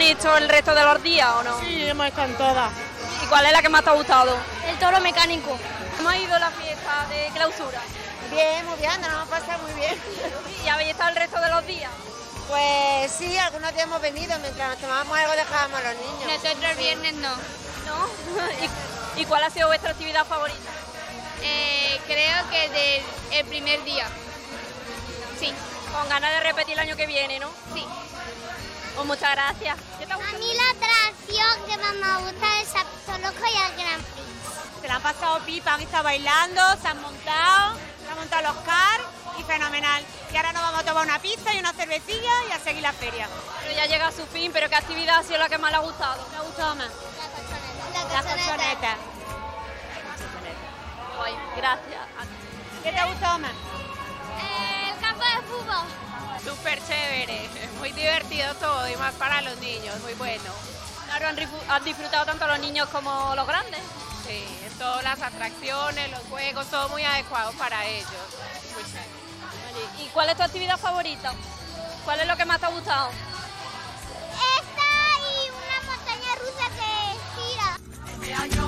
visto el resto de los días o no? Sí, hemos estado en todas. ¿Y cuál es la que más te ha gustado? El toro mecánico. ¿Cómo ha ido la fiesta de clausura? Bien, muy bien, nos hemos pasado muy bien. ¿Y habéis estado el resto de los días? Pues sí, algunos días hemos venido, mientras nos tomábamos algo dejábamos a los niños. Nosotros el viernes no. ¿No? ¿Y cuál ha sido vuestra actividad favorita? Creo que el primer día. Sí. Con ganas de repetir el año que viene, ¿no? Sí. Pues muchas gracias. A mí la atracción que más me gusta es el Loco y el Grand Prix. Se la han pasado pipa, han estado bailando, se han montado los cars y fenomenal. Y ahora nos vamos a tomar una pizza y una cervecilla y a seguir la feria. Pero ya llega a su fin, pero ¿qué actividad ha sido la que más le ha gustado? ¿Te ha gustado más? La colchoneta. Guay, gracias. ¿Qué te ha gustado más? El campo de fútbol. Súper chévere, muy divertido todo y más para los niños, muy bueno. Claro, han disfrutado tanto los niños como los grandes. Sí, todas las atracciones, los juegos, todo muy adecuado para ellos. Muy chévere. Oye, ¿y cuál es tu actividad favorita? ¿Cuál es lo que más te ha gustado?